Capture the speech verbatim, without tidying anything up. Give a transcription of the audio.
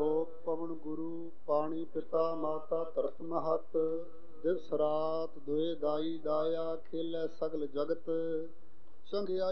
ਆਲੋਕ ਪਵਨ ਗੁਰੂ ਪਾਣੀ ਪਿਤਾ ਮਾਤਾ ਧਰਤ ਮਹਤ ਦਿਵਸ ਰਾਤ ਦੁਇ ਦਾਈ ਦਾਇਆ ਖੇਲੇ ਸਗਲ ਜਗਤ ਸੰਘਿਆਈ